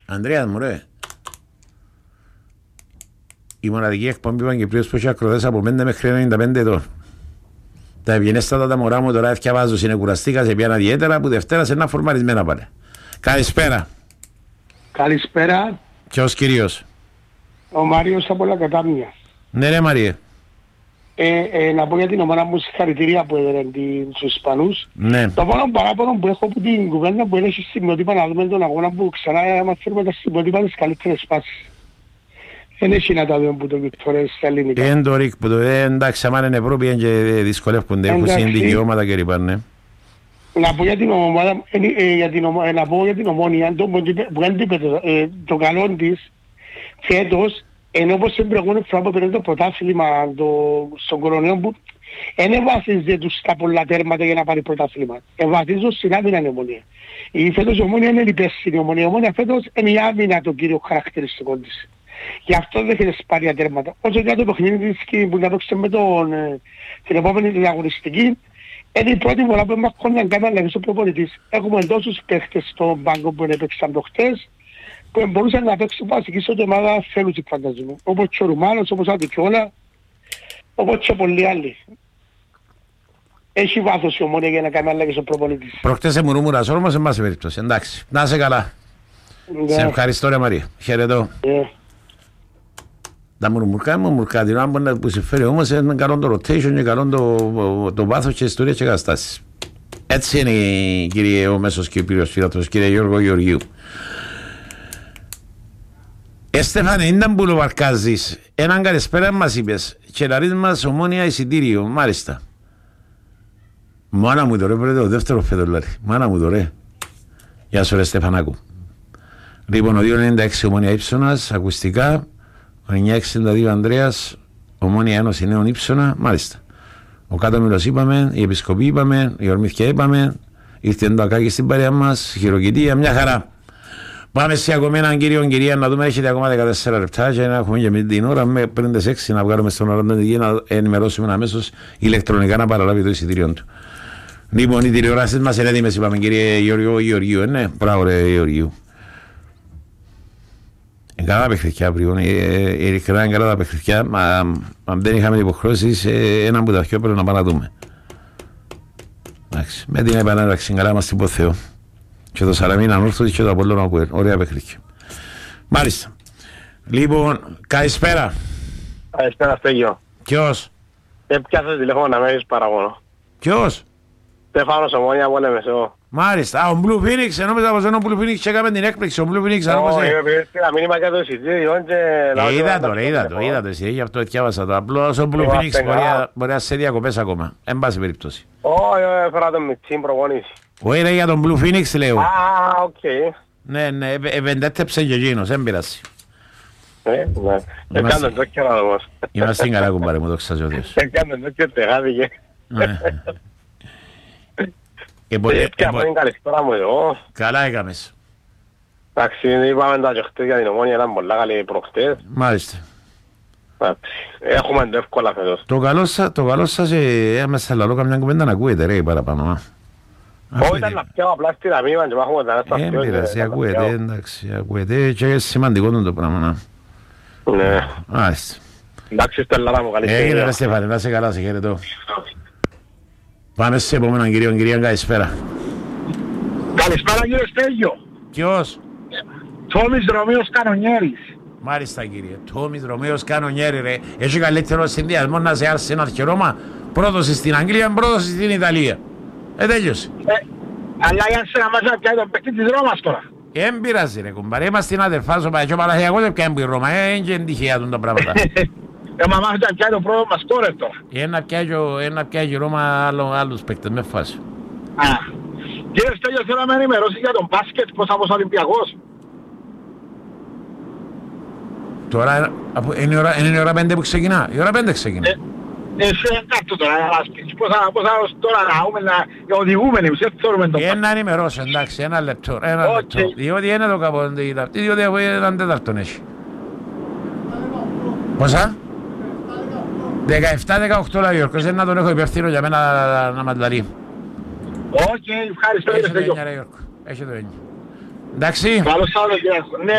Ανδρέας μου ρε. Η μοναδική εκπομπή Παγκυπρίου που έχει ακροδές από 5 μέχρι 95 ετών. Τα ευγενέστατα τα μωρά μου τώρα έφτιαβάζω, συνεκουραστήκα, σε πιάνα ιδιαίτερα που Δευτέρα σε ένα φορμαρισμένα πάλι. Καλησπέρα. Καλησπέρα. Ποιος κυρίως? Ο Μάριος από La Catania. Ναι ρε Μαριέ. Να πω για την ομάδα μου συγχαρητήρια που έδερε στους Ισπανούς. Ναι. Το μόνο παράπονο που έχω από την κουβέντα που έχει σημειότυπα να δούμε τον αγώνα που ξανά μαθαίνουμε τα σημειότυπα τις καλύτερες φάσεις. Δεν έχει να τα δούμε που το Βικτόρες στα ελληνικά. Είναι το ΡΙΚ που το εντάξει, άμα είναι Ευρώπη και δυσκολεύονται, έχουν συνδικαιώματα και λοιπά, ναι. Να πω για την ομάδα, να πω για την Ομόνια, το καλό της φέτος, ενώ όπως την προηγούμενη φορά που πήρε το πρωτάθλημα στον κορονοϊό που δεν βασίζεται τους στα πολλά τέρματα για να πάρει πρωτάθλημα. Βασίζονται στην άμυνα η Ομόνια. Η φέτος Ομόνια είναι υπεύθυνη. Η Ομόνια φέτος είναι η άμυνα το κύριο χαρακτηριστικό της. Γι' αυτό δεν έχετε σπάρια τέρματα. Όσο για το παιχνίδι της που να παίξετε με την επόμενη διαγωνιστική, είναι η πρώτη φορά που μας κόντια να κάνουμε αλλαγές ο προπονητής. Έχουμε τόσους παίχτες στον πάγκο που έπαιξαν προχτές, που μπορούσαν να παίξουν βασική στο ομάδα θέλουτσι φανταζούμε. Όπως και ο Ρουμάνος, όπως ο Αντικιόλα, όπως και πολλοί άλλοι. Έχει βάθος η Ομόνια για να κάνει αλλαγές ο προπονητής. Προχτές σε μουρμουράς, όμως σε μάση περίπτωση. Εντάξει, να είσαι καλά. Yeah. Σε ευχαριστώ ρε Μαρία. Χαιρετώ. Yeah. Τα μουρμουρκά, την ώρα που σε φέρει όμως είναι καλό το rotation και καλό το βάθος και ιστορία και καταστάσεις. Έτσι είναι κύριε ο μέσος και ο κύριος φίλατρος, κύριε Γιώργο Γεωργίου. Στέφανε, ήταν που λοβαρκάζεις. Έναν καλησπέρα μας είπες και λαρείς μας Ομόνια εισιτήριο, μάλιστα. Μάνα μου το ρε, πρέπει το δεύτερο φέτο λάρι. Μάνα μου το ρε. Γεια σου ρε Στεφανάκου. Λοιπόν, ο 296 Ομόνια Ήψωνας, ακουστικά. Ο 962 Ανδρέας, Ομόνια Ένωση Νέων Ήψωνα, μάλιστα. Ο Κάτωμιλος είπαμε, η Επισκοπή είπαμε, η Ορμήθια είπαμε, ήρθε το Ακάκη στην παρέα μας, χειροκητία, μια χαρά. Πάμε σε ακόμα έναν κύριο κυρία να δούμε, έχετε ακόμα 14 λεπτά και να έχουμε και την ώρα πριν τις 6 να βγάλουμε στον ώρα και να ενημερώσουμε αμέσως ηλεκτρονικά να παραλάβει το εισιτήριο του. Λοιπόν, οι τηλεοράσεις μας είναι έτοιμες, είπαμε κύριε Γιώργο Γεωργίου, ναι, μπράβο ρε Γεωργίου. Είναι καλά τα παιχνιδιά αύριο, ειλικρινά είναι καλά τα παιχνιδιά, αν δεν είχαμε υποχρώσεις, έναν που τα δυο πρέπει να πάμε να δούμε. Εντάξει, με την επανένταξη καλά μας τυπώ Θεό. Και το Σαραμίνα Ανόρθωση και το Απόλλωνα Αποέλ, ωραία παιχνίδια. Μάλιστα. Λοιπόν, καλησπέρα. Καλησπέρα Στέγιο. Ποιος? Πιάσα τηλέφωνο να με έχεις παραγωνό. Ποιος? Στέφανος Ομόνια από Λεμεσό. Μάλιστα. Α, ο Blue Phoenix, νόμιζα πως είναι ο Blue Phoenix και έκαμε την έκπληξη. Ο Blue Phoenix Όχι, πήρα μήνυμα για το εισιτήριο και... Είδα το εσύ, γι' αυτό διάβασα το. Απλώς ο Blue Phoenix μπορεί να σε διακοπές ακόμα. Εν πάση περιπτώσει. Όχι, έφερα τον Μιτσίν προπονήσει. Όχι ρε, για τον Blue Phoenix λέω. Α, οκ. Ναι, ευεντέτεψε και εκείνος, δεν πειράσει. Έκαναν το και να όμως. Είμαστε καλά κουμπάρε μου, το ξάζει ο Διός. Έκαναν το και τεγάθηκε. Πιάμε καλησπέρα μου εδώ. Καλά έκαμες. Εντάξει, είπαμε τα και χτες για την Ομόνια, ήταν πολλά καλή προχτές. Μάλιστα. Έχουμε το εύκολα φέτος. Το καλό σας, άμεσα λαλό καμιά κουβέντα να ακούετε ρε παραπάνω. Όχι, ήταν να πιάω απλά στη ραμήμα και μάχουμε τα νέστα αυτός. Πειράζει, ακούετε, εντάξει, ακούετε και σημαντικό το πράγμα. Ναι. Μάλιστα. Εντάξει, Στέλλαρα μου, καλή έγινε ρε Στέφανε, να είσαι καλά, σε χαιρετώ. Πάμε σε επόμενον κύριο, κυρία, καλησπέρα. Καλησπέρα κύριε Στέγιο. Ποιος? Τόμις Ρωμαίος Κανονιέρης. Μάλιστα κύριε, Τόμις Ρωμαίος Κανονιέρη ρε. Έχει καλύτερο συνδυασμό να σε άρσει ένα χειρόμα. Πρόδοση στην Αγγλία, πρόδοση στην Ιταλία. Τέλειωσε. Αλλά για να μας πιάει τον παίκτη της Ρώμας τώρα. Εν πειράζει ρε κουμπάρε, είμαστε στην αδερφά σου και ο Παναθηναϊκός δεν πιάει που η Ρώμα, είναι τυχαία τα πράγματα. Μα μας πιάει το πρώτο μας κόρες τώρα. Ένα πιάει η Ρώμα άλλους παίκτες, με φάση. Κύριε Στέλιο, θέλω να με ενημερώσει για τον μπάσκετ, πώς από Ολυμπιακός. Τώρα είναι η ώρα 5 που ξεκινά, η ώρα 5 ξεκινά. Σε κάτω τώρα, να μας πεις πώς τώρα να οδηγούμενοι, δεν θέλουμε το μπάσκετ. Ένα ενημερώσω, εντάξει, ένα λεπτό, διότι είναι το καπόντι, διότι έναν τέταρτον έχει. Πόσα? 17-18 λέει ο Γιώργος, δεν να τον έχω υπευθύνω για μένα να μαντλαρεί. Οκ, ευχαριστώ κύριε Στέλιο. Έχει το έννοια. Εντάξει. Καλώς ήρθατε.